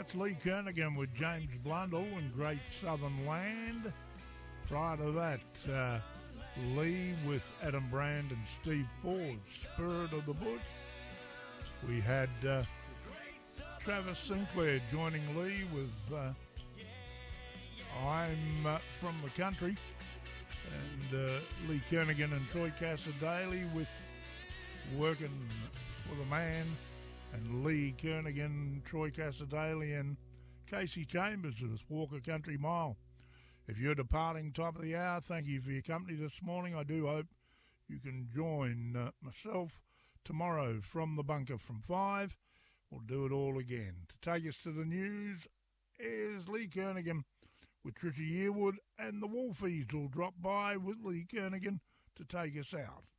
That's Lee Kernaghan with James Blundell and Great Southern Land. Prior to that, Lee with Adam Brand and Steve Ford, Spirit of the Bush. We had Travis Sinclair joining Lee with I'm From the Country, and Lee Kernaghan and Troy Cassar-Daley with Working for the Man, and Lee Kernaghan, Troy Cassar-Daley, and Casey Chambers with Walker Country Mile. If you're departing top of the hour, thank you for your company this morning. I do hope you can join myself tomorrow from the bunker from 5. We'll do it all again. To take us to the news is Lee Kernaghan with Tricia Yearwood, and the Wolfies will drop by with Lee Kernaghan to take us out.